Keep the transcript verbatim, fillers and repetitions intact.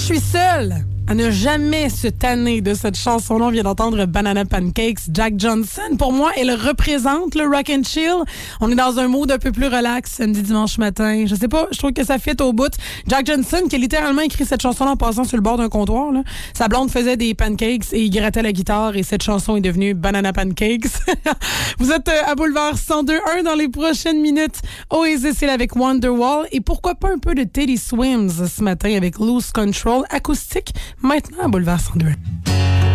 je suis seule à ne jamais se tanner de cette chanson-là. On vient d'entendre Banana Pancakes. Jack Johnson, pour moi, elle représente le rock and chill. On est dans un mood un peu plus relax samedi, dimanche matin. Je sais pas, je trouve que ça fit au bout. Jack Johnson, qui a littéralement écrit cette chanson en passant sur le bord d'un comptoir, là. Sa blonde faisait des pancakes et il grattait la guitare et cette chanson est devenue Banana Pancakes. Vous êtes à Boulevard cent deux un dans les prochaines minutes. Oasis est là avec Wonderwall et pourquoi pas un peu de Teddy Swims ce matin avec Loose Control acoustique. Maintenant à Boulevard cent deux.